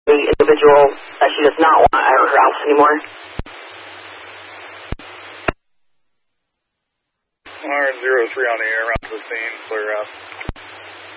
the individual that she does not want at her house anymore. 103 on the air, around the scene, clear out.